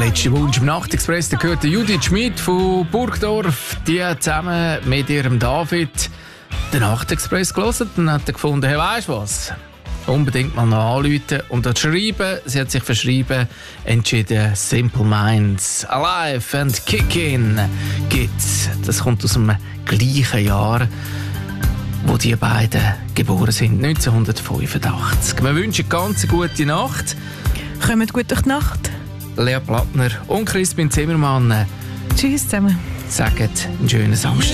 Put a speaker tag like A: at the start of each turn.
A: Letzter Wunsch im Nachtexpress, da gehört Judith Schmid von Burgdorf. Die hat zusammen mit ihrem David den Nachtexpress gelesen und hat gefunden, hey, weisst du was? Unbedingt mal noch anrufen und dort schreiben. Sie hat sich verschrieben, entschieden, Simple Minds, Alive and Kickin' gibt's. Das kommt aus dem gleichen Jahr, wo die beiden geboren sind, 1985. Wir wünschen eine ganz gute Nacht.
B: Kommt gut durch die Nacht.
A: Lea Plattner und Crispin Zimmermann
B: Tschüss zusammen.
A: sagen einen schönen Samstag.